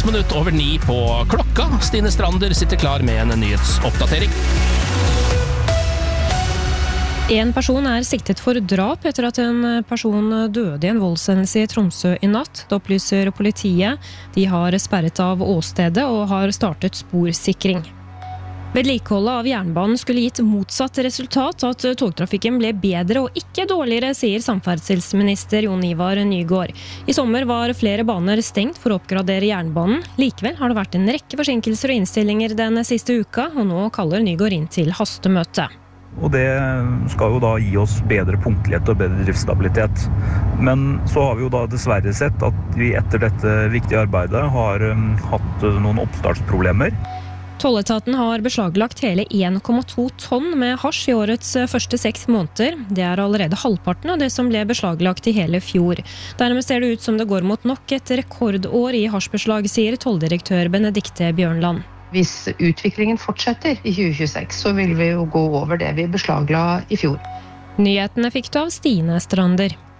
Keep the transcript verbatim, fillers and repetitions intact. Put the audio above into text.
Ett minutt over ni på klokka. Stine Strander sitter klar med en nyhetsoppdatering. En person er siktet for drap etter at en person døde i en voldshendelse i Tromsø i natt. Det opplyser politiet. De har sperret av åstedet og har startet sporsikring. Vedlikeholdet av jernbanen skulle gitt motsatt resultat, at togtrafikken ble bedre og ikke dårligere, sier samferdselsminister Jon Ivar Nygård. I sommer var flere baner stengt for å oppgradere jernbanen. Likevel har det vært en rekke forsinkelser og innstillinger den siste uka, og nå kaller Nygård inn til hastemøte. Og det skal jo da gi oss bedre punktlighet og bedre driftsstabilitet. Men så har vi jo da dessverre sett at vi etter dette viktige arbeidet har hatt noen oppstartsproblemer. Tolletaten har beslaglagt hele en komma to tonn med hasj i årets første seks måneder. Det er allerede halvparten av det som ble beslaglagt i hele fjor. Dermed ser det ut som det går mot nok et rekordår i hasjbeslag, sier tolldirektør Benedikte Bjørnland. Hvis utviklingen fortsetter i tjue tjueseks, så vil vi jo gå over det vi beslagla i fjor. Nyhetene fikk du av Stine Strander.